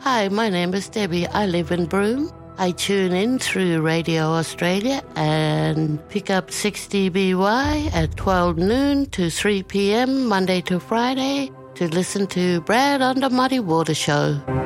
Hi, my name is Debbie. I live in Broome. I tune in through Radio Australia and pick up 6DBY at 12 noon to 3 p.m. Monday to Friday to listen to Brad on the Muddy Water Show.